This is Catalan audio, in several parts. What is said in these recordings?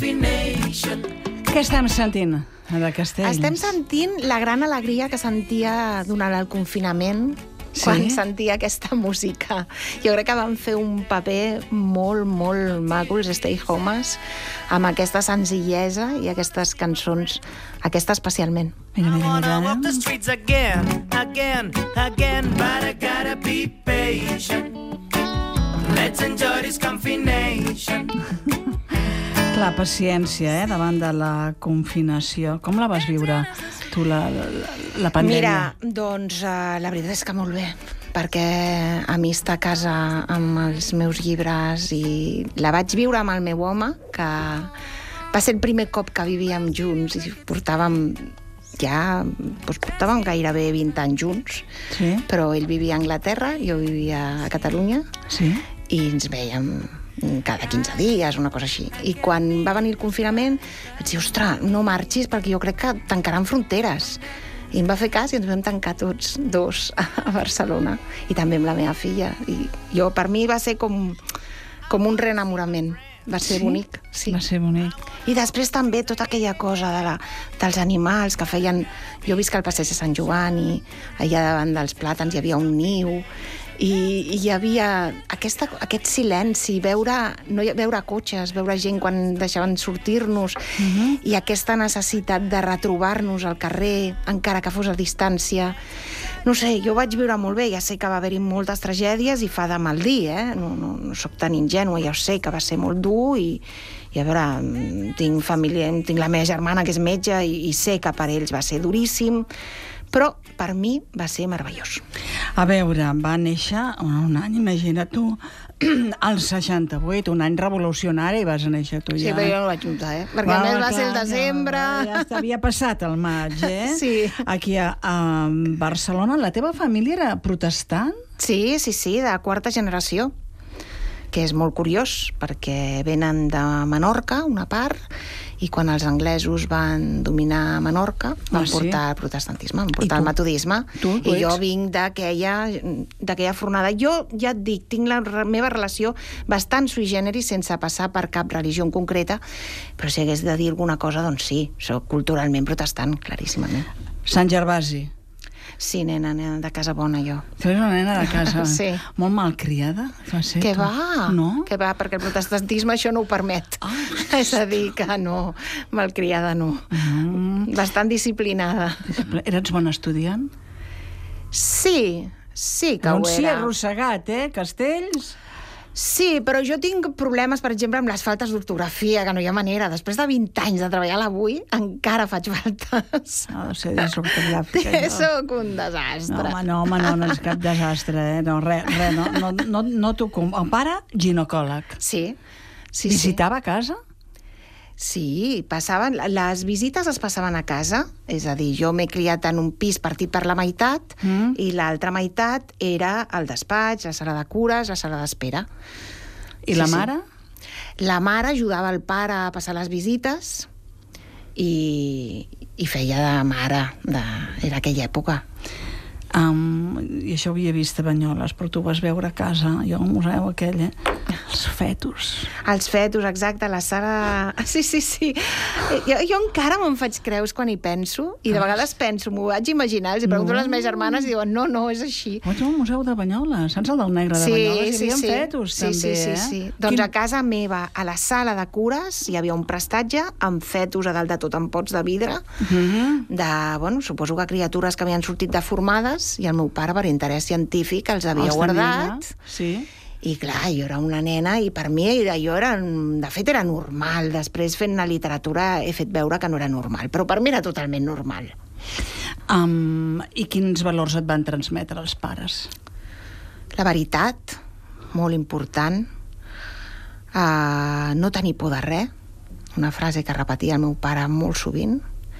confination. Què estem sentint de Castells? Estem sentint la gran alegria que sentia durant el confinament quan sentia aquesta música. Jo crec que van fer un paper molt, molt maco, els Stay Homes, amb aquesta senzillesa i aquestes cançons, aquesta especialment. I wanna walk the streets again, again, again, but I gotta be patient. Let's enjoy this confination. La paciència, davant de la confinació. Com la vas viure, tu, la pandèmia? Mira, doncs la veritat és que molt bé, perquè a mi estar a casa amb els meus llibres i la vaig viure amb el meu home, que va ser el primer cop que vivíem junts i portàvem gairebé 20 anys junts, però ell vivia a Anglaterra, jo vivia a Catalunya, i ens vèiem cada 15 dies, una cosa així. I quan va venir el confinament vaig dir, ostres, no marxis perquè jo crec que tancaran fronteres. I em va fer cas i ens vam tancar tots dos a Barcelona, i també amb la meva filla. I per mi va ser com un reenamorament. Va ser bonic. Va ser bonic. I després també tota aquella cosa dels animals que feien... Jo visc al passeig de Sant Joan i allà davant dels plàtans hi havia un niu i hi havia aquest silenci, veure cotxes, veure gent quan deixaven sortir-nos, i aquesta necessitat de retrobar-nos al carrer, encara que fos a distància. No sé, jo ho vaig viure molt bé, ja sé que va haver-hi moltes tragèdies i fa de mal dir, no soc tan ingènua, ja ho sé que va ser molt dur i a veure, tinc família, tinc la meva germana que és metge i sé que per ells va ser duríssim, però per mi va ser meravellós. A veure, va néixer un any, imagina't tu, al 68, un any revolucionari vas néixer tu ja. Sí, però jo no ho vaig notar, perquè a més va ser el desembre. Ja havia passat el maig, Sí. Aquí a Barcelona, la teva família era protestant? Sí, de quarta generació, que és molt curiós, perquè venen de Menorca, una part, i quan els anglesos van dominar Menorca van portar el protestantisme, van portar el metodisme, i jo vinc d'aquella fornada. Jo ja et dic, tinc la meva relació bastant sui generis, sense passar per cap religió en concreta, però si hagués de dir alguna cosa, doncs sí, soc culturalment protestant, claríssimament. Sant Gervasi. Sí, nena de casa bona, jo. Tu eres una nena de casa. Sí. Molt malcriada? Què va? No? Què va? Perquè el protestantisme això no ho permet. És a dir, que no, malcriada no. Bastant disciplinada. Eres bon estudiant? Sí que ho era. Sí, arrossegat, Castells? Sí, però jo tinc problemes, per exemple, amb les faltes d'ortografia, que no hi ha manera. Després de 20 anys de treballar a l'Avui, encara faig faltes. No sé disortogràfica. Soc un desastre. No, no és cap desastre, No, res, no t'ho... El pare, ginecòleg. Sí. Visitava a casa? Sí, les visites es passaven a casa, és a dir, jo m'he criat en un pis partit per la meitat i l'altra meitat era el despatx, la sala de cures, la sala d'espera. I la mare? La mare ajudava el pare a passar les visites i feia de mare, era aquella època. I això ho havia vist a Banyoles, però tu vas veure a casa, jo al museu aquell, els fetus. Els fetus, exacte, la sala... Sí. Jo encara me'n faig creus quan hi penso, i de vegades penso, m'ho vaig imaginar, els pregunto a les meves germanes i diuen, no, és així. Vaig al museu de Banyoles, saps el del negre de Banyoles? Hi havia fetus, també, Sí. Doncs a casa meva, a la sala de cures, hi havia un prestatge amb fetus a dalt de tot, en pots de vidre, suposo que criatures que havien sortit deformades, i el meu pare, per interès científic, els havia guardat. Sí. I clar, jo era una nena i per mi de fet era normal. Després fent la literatura he fet veure que no era normal, però per mi era totalment normal. I quins valors et van transmetre els pares? La veritat, molt important, no tenir por de res, una frase que repetia el meu pare molt sovint,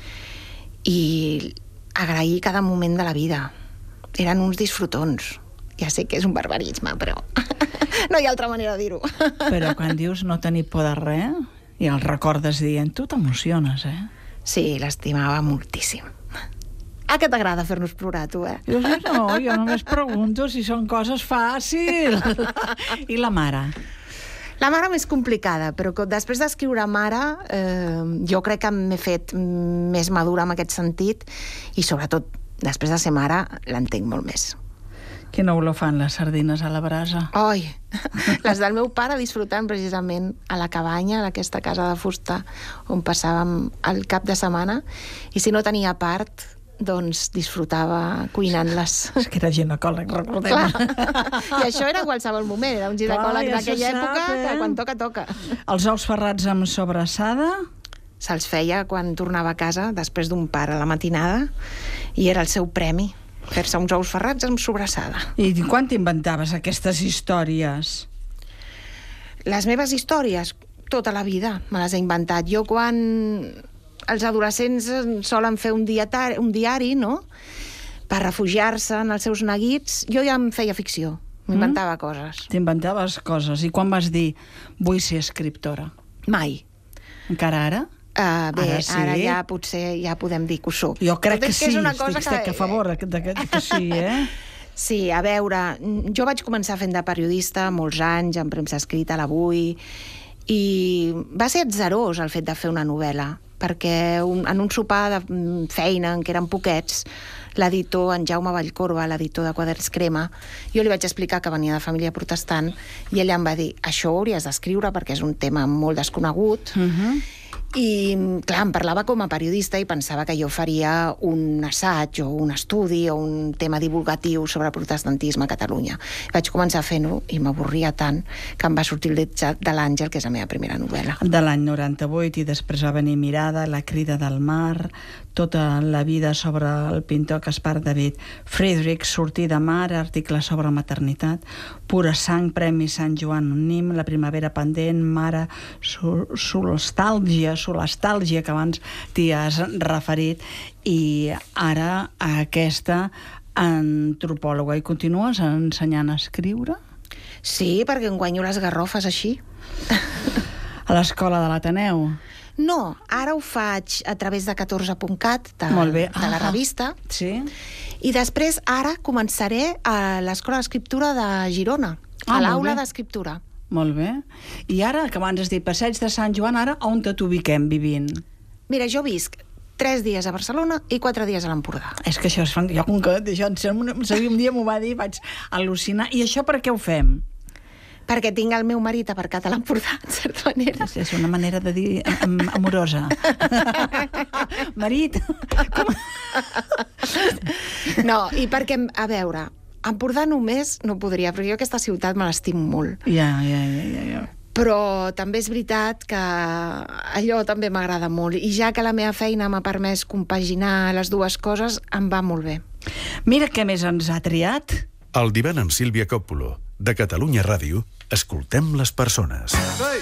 i agrair cada moment de la vida. Eren uns disfrutons. Ja sé que és un barbarisme, però no hi ha altra manera de dir-ho. Però quan dius no tenir por de res i el recordes dient, tu t'emociones, Sí, l'estimava moltíssim. Que t'agrada fer-nos plorar, tu, No, jo només pregunto si són coses fàcils. I la mare? La mare més complicada, però després d'escriure Mare, jo crec que m'he fet més madura en aquest sentit i, sobretot, després de ser mare, l'entenc molt més. Quina olor fan les sardines a la brasa? Oi, les del meu pare disfrutant precisament a la cabanya, a aquesta casa de fusta on passàvem el cap de setmana, i si no tenia part, doncs disfrutava cuinant-les. És que era ginecòleg, recordem. I això era a qualsevol moment, era un ginecòleg d'aquella època que quan toca, toca. Els ous ferrats amb sobrassada? Se'ls feia quan tornava a casa, després d'un par a la matinada, i era el seu premi, fer-se uns ous ferrats amb sobrassada. I quan t'inventaves aquestes històries? Les meves històries, tota la vida me les he inventat. Jo quan els adolescents solen fer un diari, no?, per refugiar-se en els seus neguits, jo ja em feia ficció, m'inventava coses. T'inventaves coses. I quan vas dir, vull ser escriptora? Mai. Encara ara? Ara ja potser ja podem dir que ho soc. Jo crec que sí, estic a favor que sí, eh? Sí, a veure, jo vaig començar fent de periodista molts anys, en premsa escrita, a l'Avui, i va ser atzarós el fet de fer una novel·la, perquè en un sopar de feina en què eren poquets, l'editor, en Jaume Vallcorba, l'editor de Quaderns Crema, jo li vaig explicar que venia de família protestant i ella em va dir, això ho hauries d'escriure perquè és un tema molt desconegut. I, clar, em parlava com a periodista i pensava que jo faria un assaig o un estudi o un tema divulgatiu sobre el protestantisme a Catalunya. Vaig començar fent-ho i m'avorria tant que em va sortir el de l'Àngel, que és la meva primera novel·la. De l'any 98, i després va venir Mirada, La crida del mar, tota la vida sobre el pintor Caspar David Friedrich, Sortir de mar, articles sobre maternitat, Pura sang, Premi Sant Joan Nim, La primavera pendent, Mare, Solastàlgia, que abans t'hi has referit, i ara aquesta antropòloga. I continues ensenyant a escriure? Sí, perquè em guanyo les garrofes així. A l'escola de l'Ateneu? No, ara ho faig a través de 14.cat, de la revista. Sí. I després, ara, començaré a l'Escola d'Escriptura de Girona, a l'aula d'escriptura. Molt bé. I ara, que abans has dit Passeig de Sant Joan, ara on t'ubiquem vivint? Mira, jo visc 3 dies a Barcelona i 4 dies a l'Empordà. És que això, jo com que això un dia m'ho va dir, vaig al·lucinar. I això per què ho fem? Perquè tinc el meu marit aparcat a l'Empordà, en certa manera. És una manera de dir amorosa. Marit! No, i perquè, a veure, Empordà només no podria, perquè jo aquesta ciutat me l'estimo molt. Ja. Però també és veritat que allò també m'agrada molt, i ja que la meva feina m'ha permès compaginar les dues coses, em va molt bé. Mira què més ens ha triat. El divan amb Sílvia Coppola, de Catalunya Ràdio, escoltem les persones.